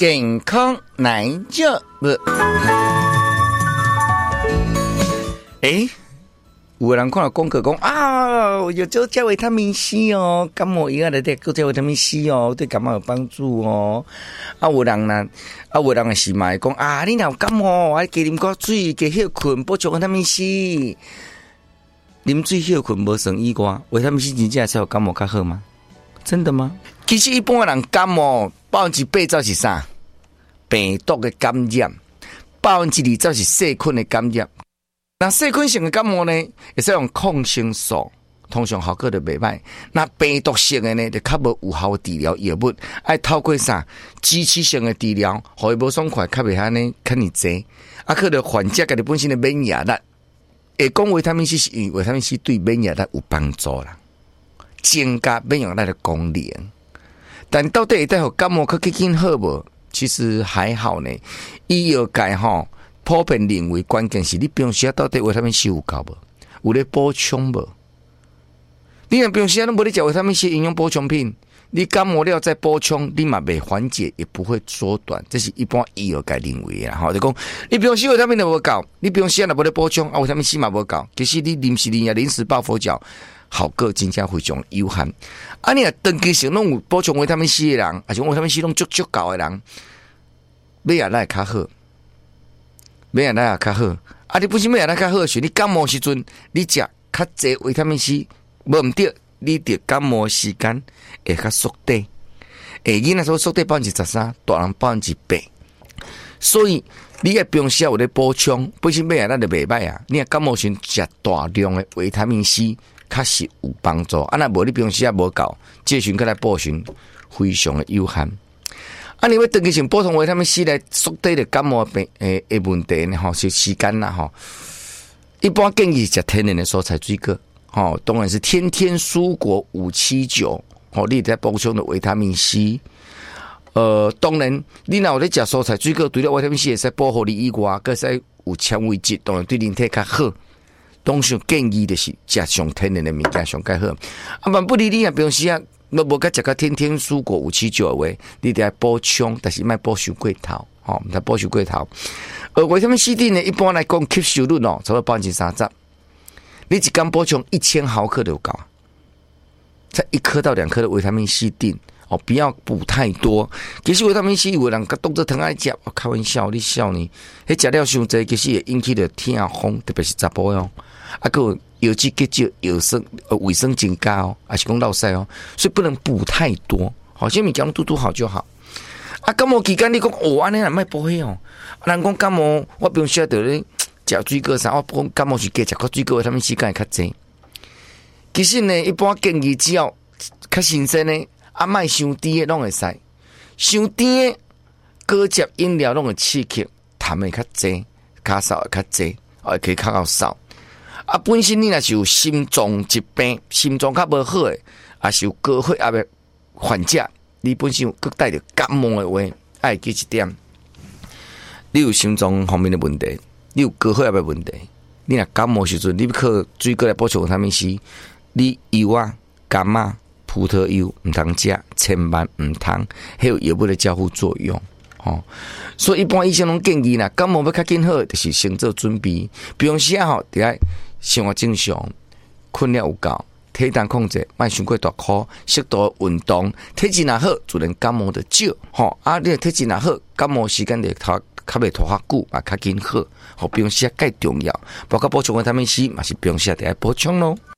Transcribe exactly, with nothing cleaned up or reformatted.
健康来这不？诶，有的人看到广告讲啊，有这加维他命 C 哦，感冒以外的这加维他命 C 哦，对感冒有帮助哦。啊，有人呢，啊，有人是买讲啊，你若有感冒，啊，加啉个水，加休困，补充维他命 C。啉水休困无算以外，维他命 C 真正才有感冒较好吗？真的吗？其实一般的人感冒百分之八十是啥？病毒的感染，百分之二十是细菌的感染。那细菌性的感冒呢，会使用抗生素，通常效果就袂歹。那病毒性的呢，就较无有效的治疗药物，爱透过啥支持性的治疗，互伊无爽快，较袂遐呢，较尼济。啊，可能患者家己本身的免疫力，会讲维他命 C 是因为维他命 C 对免疫力有帮助啦，增加免疫力的功能。但到底会带互感冒较紧好无？其实还好呢。医药界吼。普遍认为关键是你平时到底维他命 C 有够无？有咧补充无？你若平时都无咧食维他命 C 营养补充品，你感冒了再补充，你嘛袂缓解，也不会缩短。这是一般医药界认为啦，吼，就讲你平时维他命都无够，你平时若无咧补充，啊维他命 C 嘛无够，其实你临时临呀临时抱佛脚，效果真正非常有限。啊，你若长期性拢有补充维他命 C 的人，啊，像维他命 C 拢足足够的人，免疫力较好。免疫力也较好，啊！你本身免疫力较好时，你感冒时阵，你食较济维他命 C， 无毋对，你得感冒时间会较缩短。诶，囡仔说缩短百分之十三，大人百分之八。所以你也平时有咧补充，本身免疫力就袂歹啊。你若感冒时食大量的维他命 C， 确实有帮助。啊，若无你平时也无够，这时阵来补充，非常的有限。啊，你要长期性补充维他命 C 来缩短的感冒病诶诶问题呢？吼，是时间啦吼。一般建议食天然的蔬菜水果，吼，当然是天天蔬果五七九，吼，你在补充的维他命 C。呃，当然，你若有咧食蔬菜水果，除了维他命 C 会使保护你以外，佮使有纤维质，当然对人体较好。当时建议的是食上天然的物件上较好。啊，万不离你啊，平时啊。那无甲食个天天蔬果五七九的话，你得补充，但是莫补收过头，吼，毋得补收过头。而维他命 C 呢，一般来讲吸收率哦，差不多百分之三十。你一天补充一千毫克就够，才一颗到两颗的维他命 C 锭哦，不要补太多。其实维他命 C 有人甲动作疼爱食，开玩笑，你笑呢？迄食了伤济，其实会引起着痛风，特别是查甫哦，啊个。有机结晶、有生呃卫生增加哦，还是讲落塞哦，所以不能补太多。好，些物件嘟嘟好就好。啊，感冒期间你讲哦，安尼也莫补迄哦。人讲感冒，我平时得咧食水果啥，我讲感冒时加食个水果，他们时间会较济。其实呢，一般建议只要较新鲜的，啊，莫伤甜的拢会使。伤甜的果汁饮料拢会刺激，痰会较济，咳嗽会较济，也可以较好扫。啊，本身你若是有心脏疾病、心脏较无好诶，啊是有高血压诶患者，你本身有佮带着感冒诶话，爱记一点，你有心脏方面的问题，你有高血压诶问题，你若感冒时阵，你靠水果来补充维他命 C， 你油啊、柑啊、葡萄柚毋通食，千万毋通，还有药物的交互作用。哦，所以一般医生拢建议啦，感冒要较紧好，就是先做准备。平时啊吼，得爱生活正常，困了有够，体重控制，莫伤过大箍，适度运动，体质若好，自然感冒就少。吼、哦，啊，你体质若好，感冒时间就较较袂拖遐久，嘛较紧好。吼，平时介重要，包括补充维他命 C，嘛是平时得爱补充咯。